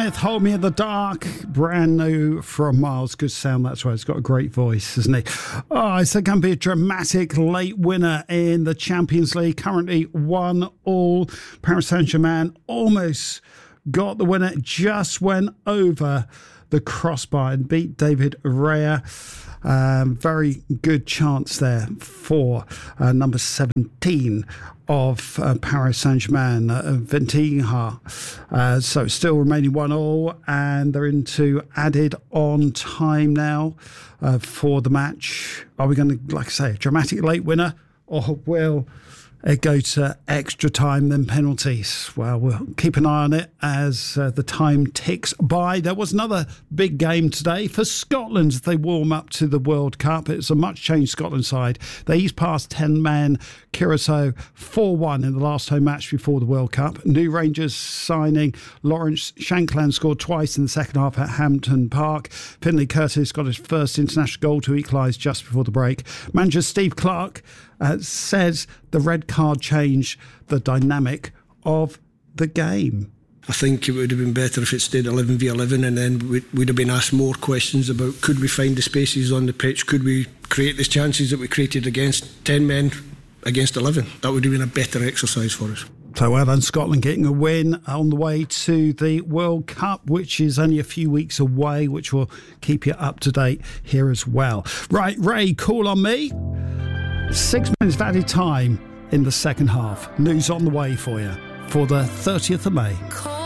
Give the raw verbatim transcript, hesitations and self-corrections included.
Smith, Hold Me in the Dark, brand new from Miles. Good sound, that's right. It's got a great voice, isn't he? Oh, it's going to be a dramatic late winner in the Champions League. Currently one all. Paris Saint-Germain almost got the winner, just went over the crossbar and beat David Raya. Um, very good chance there for uh, number seventeen of uh, Paris Saint-Germain, uh, Vintinha. Uh, so still remaining one all, and they're into added on time now uh, for the match. Are we going to, like I say, a dramatic late winner, or will it go to extra time, then penalties? Well, we'll keep an eye on it as uh, the time ticks by. There was another big game today for Scotland as they warm up to the World Cup. It's a much-changed Scotland side. They eased past ten-man Curaçao four one in the last home match before the World Cup. New Rangers signing Lawrence Shankland scored twice in the second half at Hampton Park. Finlay Curtis got his first international goal to equalise just before the break. Manager Steve Clarke Uh, says the red card changed the dynamic of the game. I think it would have been better if it stayed eleven v eleven, and then we'd, we'd have been asked more questions about could we find the spaces on the pitch, could we create the chances that we created against ten men against eleven. That would have been a better exercise for us. So well done, Scotland, getting a win on the way to the World Cup, which is only a few weeks away, which will keep you up to date here as well. Right, Ray, call on me. Six minutes of added time in the second half. News on the way for you for the thirtieth of May.